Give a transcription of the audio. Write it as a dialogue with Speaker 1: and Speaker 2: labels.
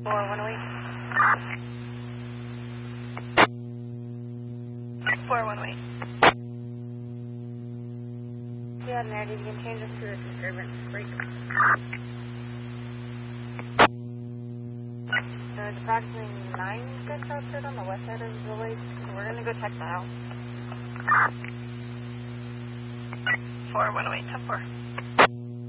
Speaker 1: 4108. 4108.
Speaker 2: Yeah, Mary, you can change this to a disturbance break. There's approximately 9 gunshots heard on the west side of the lake, so we're going to go check that out.
Speaker 1: 4108, 10-4.